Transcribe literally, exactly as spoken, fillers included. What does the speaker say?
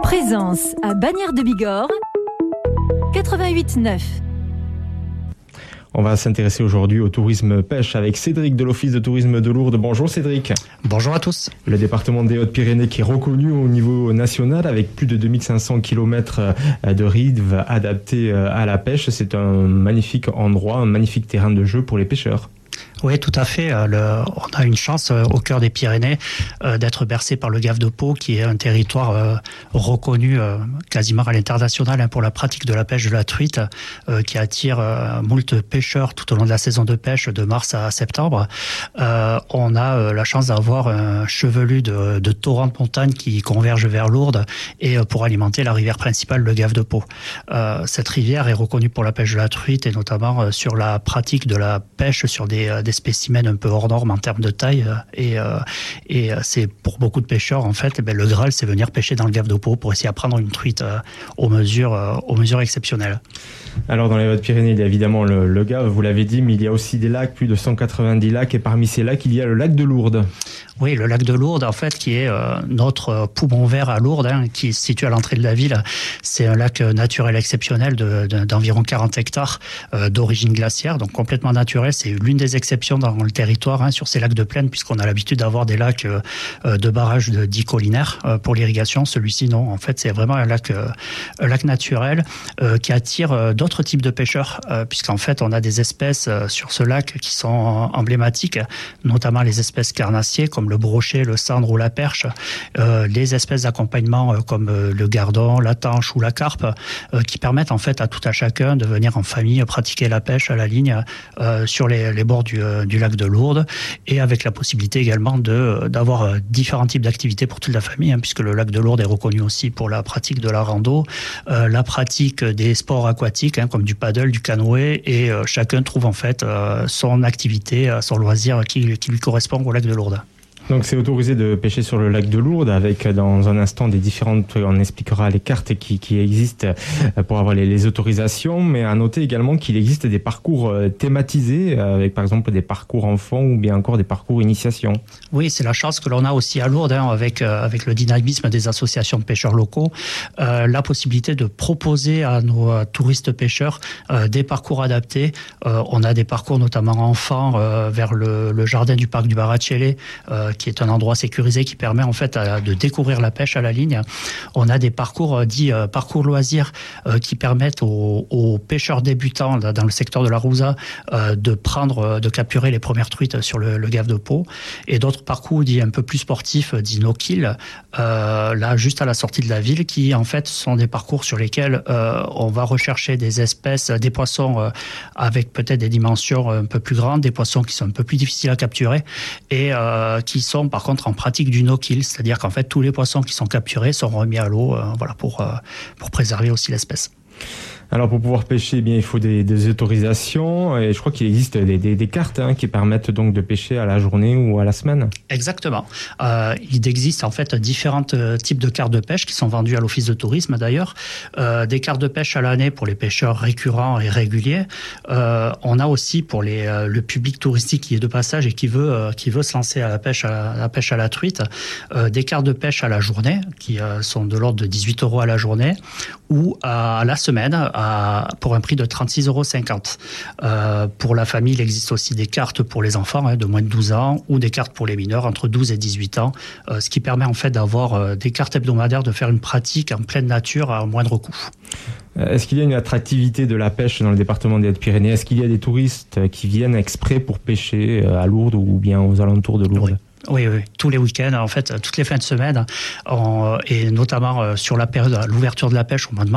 Présence à Bagnères de Bigorre, quatre-vingt-huit neuf. On va s'intéresser aujourd'hui au tourisme pêche avec Cédric de l'Office de tourisme de Lourdes. Bonjour Cédric. Bonjour à tous. Le département des Hautes-Pyrénées qui est reconnu au niveau national avec plus de deux mille cinq cents kilomètres de rives adaptés à la pêche. C'est un magnifique endroit, un magnifique terrain de jeu pour les pêcheurs. Oui, tout à fait. Le, on a une chance euh, au cœur des Pyrénées euh, d'être bercé par le Gave de Pau, qui est un territoire euh, reconnu euh, quasiment à l'international hein, pour la pratique de la pêche de la truite, euh, qui attire euh, moult pêcheurs tout au long de la saison de pêche de mars à septembre. Euh, on a euh, la chance d'avoir un chevelu de, de torrents de montagne qui convergent vers Lourdes et euh, pour alimenter la rivière principale, le Gave de Pau. Euh, cette rivière est reconnue pour la pêche de la truite et notamment euh, sur la pratique de la pêche sur des des spécimens un peu hors norme en termes de taille et, euh, et c'est pour beaucoup de pêcheurs en fait, ben, le Graal c'est venir pêcher dans le Gave de Pau pour essayer de prendre une truite euh, aux mesures euh, aux mesures exceptionnelles. Alors dans les Hautes-Pyrénées il y a évidemment le, le Gave, vous l'avez dit, mais il y a aussi des lacs, plus de cent quatre-vingt-dix lacs, et parmi ces lacs il y a le lac de Lourdes. Oui, le lac de Lourdes en fait qui est euh, notre poumon vert à Lourdes hein, qui se situe à l'entrée de la ville. C'est un lac naturel exceptionnel de, de, d'environ quarante hectares euh, d'origine glaciaire, donc complètement naturel. C'est l'une des exceptions dans le territoire hein, sur ces lacs de plaine, puisqu'on a l'habitude d'avoir des lacs euh, de barrage de dix collinaires euh, pour l'irrigation. Celui-ci, non. En fait, c'est vraiment un lac, euh, un lac naturel euh, qui attire euh, d'autres types de pêcheurs, euh, puisqu'en fait, on a des espèces euh, sur ce lac qui sont emblématiques, notamment les espèces carnassiers comme le brochet, le cendre ou la perche, euh, les espèces d'accompagnement euh, comme euh, le gardon, la tanche ou la carpe, euh, qui permettent en fait à tout à chacun de venir en famille pratiquer la pêche à la ligne euh, sur les, les bords du, euh, du lac de Lourdes, et avec la possibilité également de, d'avoir euh, différents types d'activités pour toute la famille, hein, puisque le lac de Lourdes est reconnu aussi pour la pratique de la rando, euh, la pratique des sports aquatiques, hein, comme du paddle, du canoë, et euh, chacun trouve en fait euh, son activité, euh, son loisir qui, qui lui correspond au lac de Lourdes. Donc c'est autorisé de pêcher sur le lac de Lourdes avec dans un instant des différentes, on expliquera les cartes qui, qui existent pour avoir les, les autorisations, mais à noter également qu'il existe des parcours thématisés avec par exemple des parcours enfants ou bien encore des parcours initiation. Oui, c'est la chance que l'on a aussi à Lourdes hein, avec, euh, avec le dynamisme des associations de pêcheurs locaux, euh, la possibilité de proposer à nos euh, touristes pêcheurs euh, des parcours adaptés. Euh, on a des parcours notamment enfants euh, vers le, le jardin du parc du Barachellet, euh, qui est un endroit sécurisé qui permet en fait à, de découvrir la pêche à la ligne. On a des parcours euh, dits euh, parcours loisirs euh, qui permettent aux, aux pêcheurs débutants là, dans le secteur de la Rouza euh, de prendre, euh, de capturer les premières truites sur le, le Gave de Pau, et d'autres parcours dits un peu plus sportifs, dits no-kill, euh, là juste à la sortie de la ville, qui en fait sont des parcours sur lesquels euh, on va rechercher des espèces, des poissons euh, avec peut-être des dimensions un peu plus grandes, des poissons qui sont un peu plus difficiles à capturer et euh, qui sont par contre en pratique du no-kill, c'est-à-dire qu'en fait tous les poissons qui sont capturés sont remis à l'eau, euh, voilà, pour, euh, pour préserver aussi l'espèce. Alors pour pouvoir pêcher, eh bien, il faut des, des autorisations, et je crois qu'il existe des, des, des cartes hein, qui permettent donc de pêcher à la journée ou à la semaine. Exactement. Euh, il existe en fait différents types de cartes de pêche qui sont vendues à l'office de tourisme d'ailleurs. Euh, des cartes de pêche à l'année pour les pêcheurs récurrents et réguliers. Euh, on a aussi pour les, euh, le public touristique qui est de passage et qui veut, euh, qui veut se lancer à la pêche à, à la pêche à la truite, euh, des cartes de pêche à la journée qui euh, sont de l'ordre de dix-huit euros à la journée, ou à la semaine à, pour un prix de trente-six euros cinquante. Euh, pour la famille, il existe aussi des cartes pour les enfants hein, de moins de douze ans, ou des cartes pour les mineurs entre douze et dix-huit ans, euh, ce qui permet en fait d'avoir euh, des cartes hebdomadaires, de faire une pratique en pleine nature à moindre coût. Est-ce qu'il y a une attractivité de la pêche dans le département des Hautes-Pyrénées ? Est-ce qu'il y a des touristes qui viennent exprès pour pêcher à Lourdes ou bien aux alentours de Lourdes ? Oui. Oui, oui, tous les week-ends, en fait, toutes les fins de semaine, on, et notamment sur la période, l'ouverture de la pêche au mois de mars.